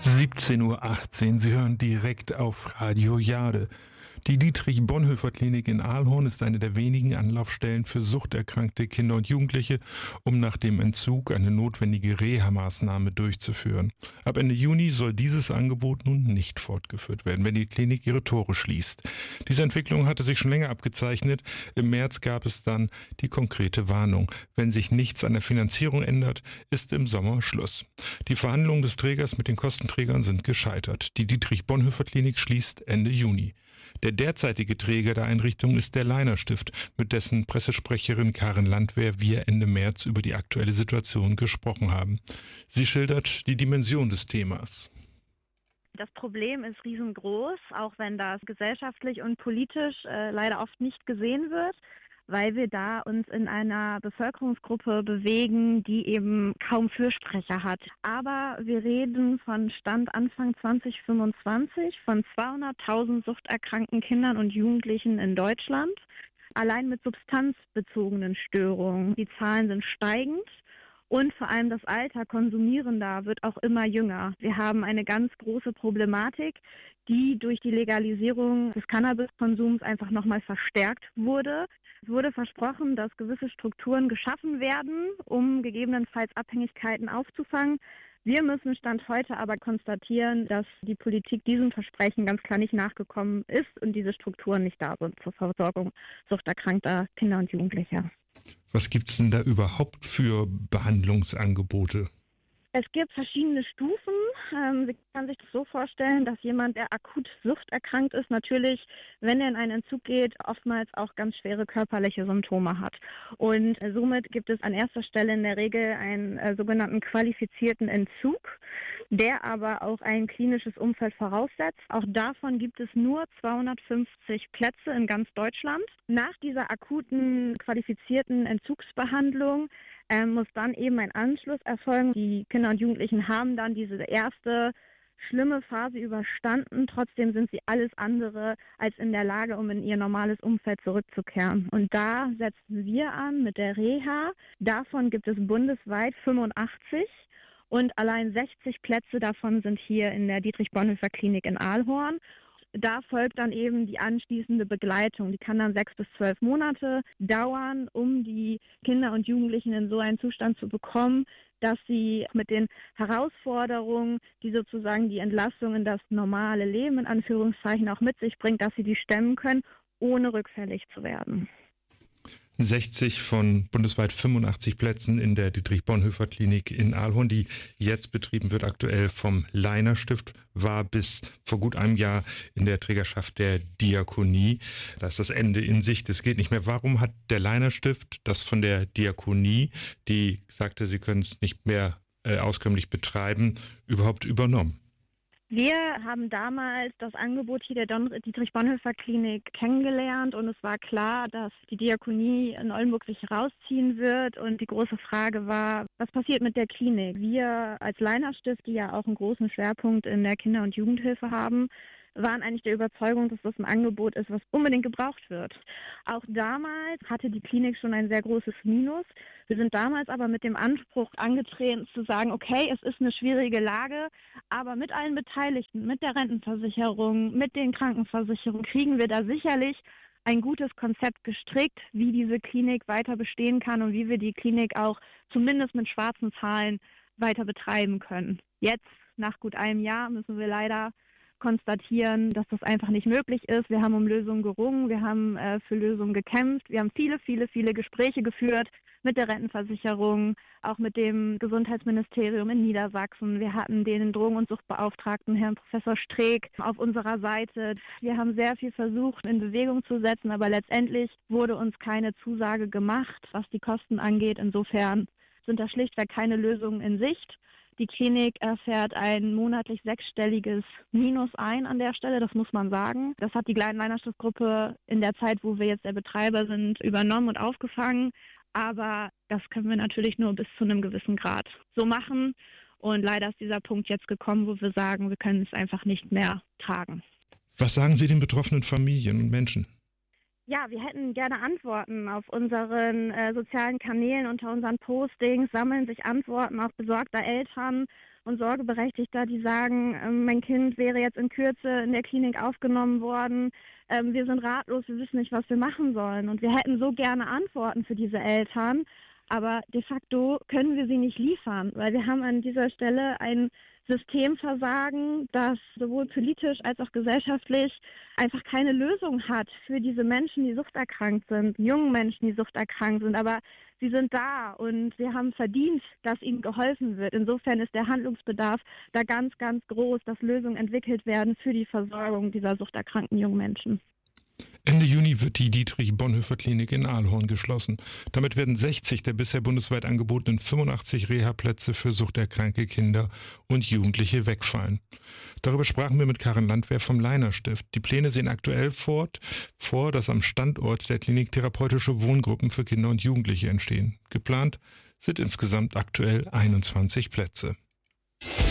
17:18 Uhr. Sie hören direkt auf Radio Jade. Die Dietrich-Bonhoeffer-Klinik in Ahlhorn ist eine der wenigen Anlaufstellen für suchterkrankte Kinder und Jugendliche, um nach dem Entzug eine notwendige Reha-Maßnahme durchzuführen. Ab Ende Juni soll dieses Angebot nun nicht fortgeführt werden, wenn die Klinik ihre Tore schließt. Diese Entwicklung hatte sich schon länger abgezeichnet. Im März gab es dann die konkrete Warnung. Wenn sich nichts an der Finanzierung ändert, ist im Sommer Schluss. Die Verhandlungen des Trägers mit den Kostenträgern sind gescheitert. Die Dietrich-Bonhoeffer-Klinik schließt Ende Juni. Der derzeitige Träger der Einrichtung ist der Leiner Stift, mit dessen Pressesprecherin Karin Landwehr wir Ende März über die aktuelle Situation gesprochen haben. Sie schildert die Dimension des Themas. Das Problem ist riesengroß, auch wenn das gesellschaftlich und politisch leider oft nicht gesehen wird, weil wir da uns in einer Bevölkerungsgruppe bewegen, die eben kaum Fürsprecher hat. Aber wir reden von Stand Anfang 2025 von 200.000 suchterkrankten Kindern und Jugendlichen in Deutschland, allein mit substanzbezogenen Störungen. Die Zahlen sind steigend. Und vor allem das Alter Konsumierender wird auch immer jünger. Wir haben eine ganz große Problematik, die durch die Legalisierung des Cannabiskonsums einfach nochmal verstärkt wurde. Es wurde versprochen, dass gewisse Strukturen geschaffen werden, um gegebenenfalls Abhängigkeiten aufzufangen. Wir müssen Stand heute aber konstatieren, dass die Politik diesem Versprechen ganz klar nicht nachgekommen ist und diese Strukturen nicht da sind zur Versorgung suchterkrankter Kinder und Jugendlicher. Was gibt's denn da überhaupt für Behandlungsangebote? Es gibt verschiedene Stufen. Sie kann sich das so vorstellen, dass jemand, der akut suchterkrankt ist, natürlich, wenn er in einen Entzug geht, oftmals auch ganz schwere körperliche Symptome hat. Und somit gibt es an erster Stelle in der Regel einen sogenannten qualifizierten Entzug, der aber auch ein klinisches Umfeld voraussetzt. Auch davon gibt es nur 250 Plätze in ganz Deutschland. Nach dieser akuten qualifizierten Entzugsbehandlung muss dann eben ein Anschluss erfolgen. Die Kinder und Jugendlichen haben dann diese erste schlimme Phase überstanden. Trotzdem sind sie alles andere als in der Lage, um in ihr normales Umfeld zurückzukehren. Und da setzen wir an mit der Reha. Davon gibt es bundesweit 85 und allein 60 Plätze davon sind hier in der Dietrich-Bonhoeffer-Klinik in Ahlhorn. Da folgt dann eben die anschließende Begleitung. Die kann dann 6 bis 12 Monate dauern, um die Kinder und Jugendlichen in so einen Zustand zu bekommen, dass sie mit den Herausforderungen, die sozusagen die Entlassung in das normale Leben in Anführungszeichen auch mit sich bringt, dass sie die stemmen können, ohne rückfällig zu werden. 60 von bundesweit 85 Plätzen in der Dietrich-Bonhoeffer-Klinik in Ahlhorn, die jetzt betrieben wird, aktuell vom Leiner Stift, war bis vor gut einem Jahr in der Trägerschaft der Diakonie. Da ist das Ende in Sicht, es geht nicht mehr. Warum hat der Leiner Stift das von der Diakonie, die sagte, sie können es nicht mehr auskömmlich betreiben, überhaupt übernommen? Wir haben damals das Angebot hier der Dietrich-Bonhoeffer-Klinik kennengelernt und es war klar, dass die Diakonie in Oldenburg sich rausziehen wird und die große Frage war, was passiert mit der Klinik? Wir als Leiner Stift, die ja auch einen großen Schwerpunkt in der Kinder- und Jugendhilfe haben, waren eigentlich der Überzeugung, dass das ein Angebot ist, was unbedingt gebraucht wird. Auch damals hatte die Klinik schon ein sehr großes Minus. Wir sind damals aber mit dem Anspruch angetreten zu sagen, okay, es ist eine schwierige Lage, aber mit allen Beteiligten, mit der Rentenversicherung, mit den Krankenversicherungen kriegen wir da sicherlich ein gutes Konzept gestrickt, wie diese Klinik weiter bestehen kann und wie wir die Klinik auch zumindest mit schwarzen Zahlen weiter betreiben können. Jetzt, nach gut einem Jahr, müssen wir leider konstatieren, dass das einfach nicht möglich ist. Wir haben um Lösungen gerungen, wir haben für Lösungen gekämpft, wir haben viele Gespräche geführt mit der Rentenversicherung, auch mit dem Gesundheitsministerium in Niedersachsen. Wir hatten den Drogen- und Suchtbeauftragten, Herrn Professor Streeck, auf unserer Seite. Wir haben sehr viel versucht, in Bewegung zu setzen, aber letztendlich wurde uns keine Zusage gemacht, was die Kosten angeht. Insofern sind da schlichtweg keine Lösungen in Sicht. Die Klinik erfährt ein monatlich 6-stelliges Minus ein an der Stelle, das muss man sagen. Das hat die Leiner Stift-Gruppe in der Zeit, wo wir jetzt der Betreiber sind, übernommen und aufgefangen. Aber das können wir natürlich nur bis zu einem gewissen Grad so machen. Und leider ist dieser Punkt jetzt gekommen, wo wir sagen, wir können es einfach nicht mehr tragen. Was sagen Sie den betroffenen Familien und Menschen? Ja, wir hätten gerne Antworten auf unseren sozialen Kanälen. Unter unseren Postings sammeln sich Antworten auch besorgter Eltern und Sorgeberechtigter, die sagen, mein Kind wäre jetzt in Kürze in der Klinik aufgenommen worden. Wir sind ratlos, wir wissen nicht, was wir machen sollen. Und wir hätten so gerne Antworten für diese Eltern, aber de facto können wir sie nicht liefern, weil wir haben an dieser Stelle ein Systemversagen, das sowohl politisch als auch gesellschaftlich einfach keine Lösung hat für diese Menschen, die suchterkrankt sind, jungen Menschen, die suchterkrankt sind. Aber sie sind da und sie haben verdient, dass ihnen geholfen wird. Insofern ist der Handlungsbedarf da ganz, ganz groß, dass Lösungen entwickelt werden für die Versorgung dieser suchterkrankten jungen Menschen. Ende Juni wird die Dietrich-Bonhoeffer-Klinik in Ahlhorn geschlossen. Damit werden 60 der bisher bundesweit angebotenen 85 Reha-Plätze für suchterkrankte Kinder und Jugendliche wegfallen. Darüber sprachen wir mit Karin Landwehr vom Leiner-Stift. Die Pläne sehen aktuell vor, dass am Standort der Klinik therapeutische Wohngruppen für Kinder und Jugendliche entstehen. Geplant sind insgesamt aktuell 21 Plätze.